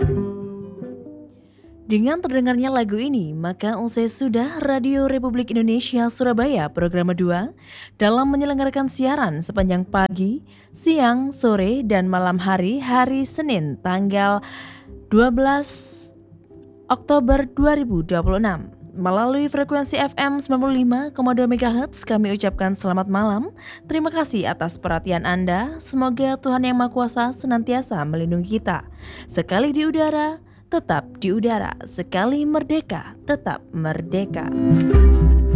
Dengan terdengarnya lagu ini, maka usai sudah Radio Republik Indonesia Surabaya Program 2 dalam menyelenggarakan siaran sepanjang pagi, siang, sore, dan malam hari Senin tanggal 12 Oktober 2026. Melalui frekuensi FM 95,2 MHz kami ucapkan selamat malam. Terima kasih atas perhatian Anda. Semoga Tuhan Yang Maha Kuasa senantiasa melindungi kita. Sekali di udara, tetap di udara. Sekali merdeka, tetap merdeka.